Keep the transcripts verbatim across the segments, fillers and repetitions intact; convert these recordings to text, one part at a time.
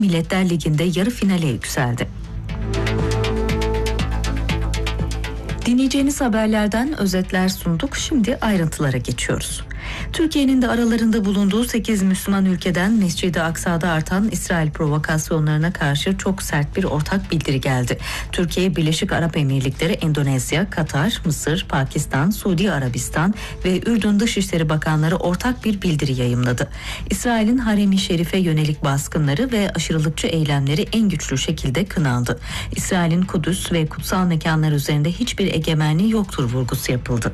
Milletler Ligi'nde yarı finale yükseldi. Dinleyeceğiniz haberlerden özetler sunduk. Şimdi ayrıntılara geçiyoruz. Türkiye'nin de aralarında bulunduğu sekiz Müslüman ülkeden Mescid-i Aksa'da artan İsrail provokasyonlarına karşı çok sert bir ortak bildiri geldi. Türkiye, Birleşik Arap Emirlikleri, Endonezya, Katar, Mısır, Pakistan, Suudi Arabistan ve Ürdün Dışişleri Bakanları ortak bir bildiri yayımladı. İsrail'in Harem-i Şerif'e yönelik baskınları ve aşırılıkçı eylemleri en güçlü şekilde kınandı. İsrail'in Kudüs ve kutsal mekanlar üzerinde hiçbir egemenliği yoktur vurgusu yapıldı.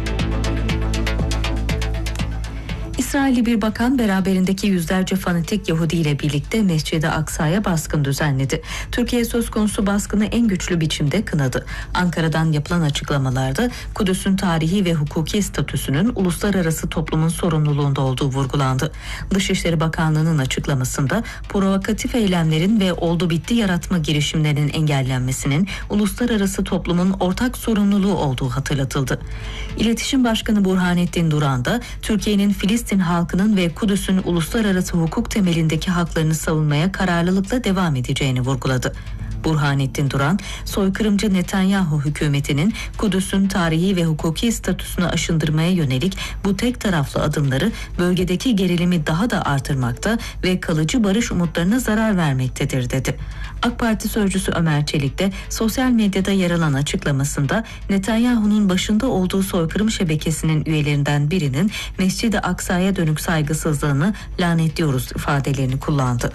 İsrailli bir bakan beraberindeki yüzlerce fanatik Yahudi ile birlikte Mescid-i Aksa'ya baskın düzenledi. Türkiye söz konusu baskını en güçlü biçimde kınadı. Ankara'dan yapılan açıklamalarda Kudüs'ün tarihi ve hukuki statüsünün uluslararası toplumun sorumluluğunda olduğu vurgulandı. Dışişleri Bakanlığı'nın açıklamasında provokatif eylemlerin ve oldu bitti yaratma girişimlerinin engellenmesinin uluslararası toplumun ortak sorumluluğu olduğu hatırlatıldı. İletişim Başkanı Burhanettin Duran da Türkiye'nin Filistin halkının ve Kudüs'ün uluslararası hukuk temelindeki haklarını savunmaya kararlılıkla devam edeceğini vurguladı. Burhanettin Duran, soykırımcı Netanyahu hükümetinin Kudüs'ün tarihi ve hukuki statüsünü aşındırmaya yönelik bu tek taraflı adımları bölgedeki gerilimi daha da artırmakta ve kalıcı barış umutlarına zarar vermektedir dedi. AK Parti sözcüsü Ömer Çelik de sosyal medyada yer alan açıklamasında Netanyahu'nun başında olduğu soykırım şebekesinin üyelerinden birinin Mescid-i Aksa'ya dönük saygısızlığını lanetliyoruz ifadelerini kullandı.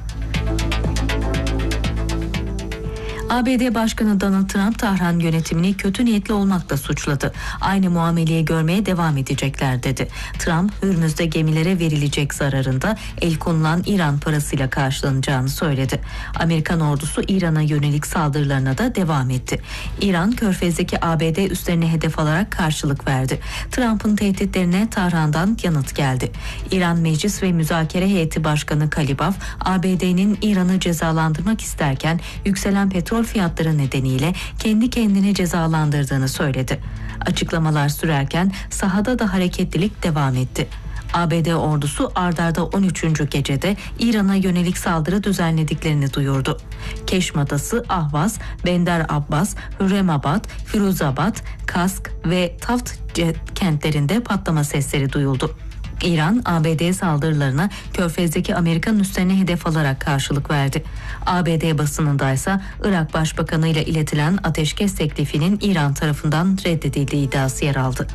A B D Başkanı Donald Trump, Tahran yönetimini kötü niyetli olmakla suçladı. Aynı muameleyi görmeye devam edecekler dedi. Trump, Hürmüz'de gemilere verilecek zararında el konulan İran parasıyla karşılanacağını söyledi. Amerikan ordusu İran'a yönelik saldırılarına da devam etti. İran, Körfez'deki A B D üslerini hedef alarak karşılık verdi. Trump'ın tehditlerine Tahran'dan yanıt geldi. İran Meclis ve Müzakere Heyeti Başkanı Kalibaf, A B D'nin İran'ı cezalandırmak isterken yükselen petrol fiyatları nedeniyle kendi kendini cezalandırdığını söyledi. Açıklamalar sürerken sahada da hareketlilik devam etti. A B D ordusu ard arda on üçüncü gecede İran'a yönelik saldırı düzenlediklerini duyurdu. Keşm Adası, Ahvaz, Bender Abbas, Hürremabad, Firuzabad, Kask ve Taft kentlerinde patlama sesleri duyuldu. İran, A B D saldırılarına Körfez'deki Amerikan üslerine hedef alarak karşılık verdi. A B D basınında ise Irak Başbakanı ile iletilen ateşkes teklifinin İran tarafından reddedildiği iddiası yer aldı.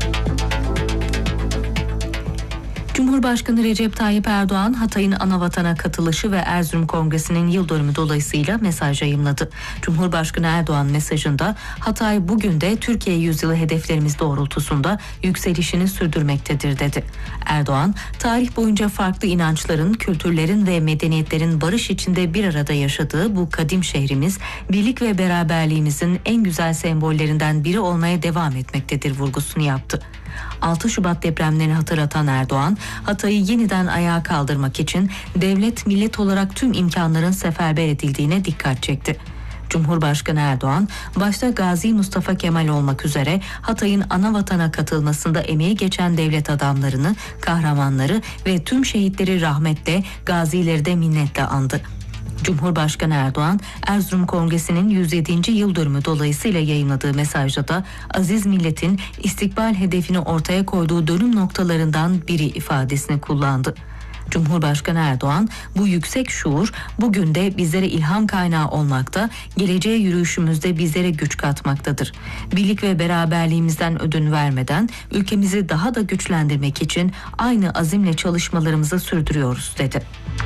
Cumhurbaşkanı Recep Tayyip Erdoğan, Hatay'ın anavatana katılışı ve Erzurum Kongresi'nin yıl dönümü dolayısıyla mesaj yayımladı. Cumhurbaşkanı Erdoğan mesajında, Hatay bugün de Türkiye yüzyılı hedeflerimiz doğrultusunda yükselişini sürdürmektedir dedi. Erdoğan, tarih boyunca farklı inançların, kültürlerin ve medeniyetlerin barış içinde bir arada yaşadığı bu kadim şehrimiz, birlik ve beraberliğimizin en güzel sembollerinden biri olmaya devam etmektedir vurgusunu yaptı. altı Şubat depremlerini hatırlatan Erdoğan, Hatay'ı yeniden ayağa kaldırmak için devlet millet olarak tüm imkanların seferber edildiğine dikkat çekti. Cumhurbaşkanı Erdoğan, başta Gazi Mustafa Kemal olmak üzere Hatay'ın anavatana katılmasında emeği geçen devlet adamlarını, kahramanları ve tüm şehitleri rahmetle, gazileri de minnetle andı. Cumhurbaşkanı Erdoğan, Erzurum Kongresi'nin yüz yedinci yıl dönümü dolayısıyla yayınladığı mesajda da aziz milletin istikbal hedefini ortaya koyduğu dönüm noktalarından biri ifadesini kullandı. Cumhurbaşkanı Erdoğan, bu yüksek şuur bugün de bizlere ilham kaynağı olmakta, geleceğe yürüyüşümüzde bizlere güç katmaktadır. Birlik ve beraberliğimizden ödün vermeden ülkemizi daha da güçlendirmek için aynı azimle çalışmalarımızı sürdürüyoruz dedi.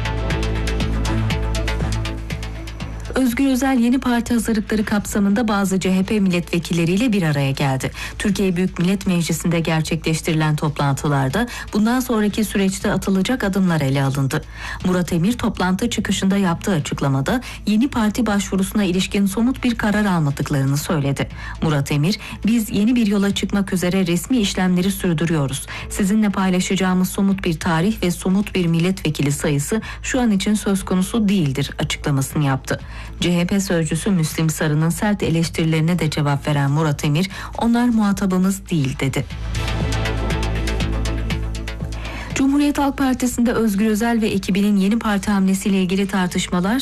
Özgür Özel yeni parti hazırlıkları kapsamında bazı C H P milletvekilleriyle bir araya geldi. Türkiye Büyük Millet Meclisi'nde gerçekleştirilen toplantılarda bundan sonraki süreçte atılacak adımlar ele alındı. Murat Emir toplantı çıkışında yaptığı açıklamada yeni parti başvurusuna ilişkin somut bir karar almadıklarını söyledi. Murat Emir, biz yeni bir yola çıkmak üzere resmi işlemleri sürdürüyoruz. Sizinle paylaşacağımız somut bir tarih ve somut bir milletvekili sayısı şu an için söz konusu değildir açıklamasını yaptı. C H P sözcüsü Müslim Sarı'nın sert eleştirilerine de cevap veren Murat Emir, onlar muhatabımız değil dedi. Cumhuriyet Cumhuriyet Halk Partisi'nde Özgür Özel ve ekibinin yeni parti hamlesiyle ilgili tartışmalar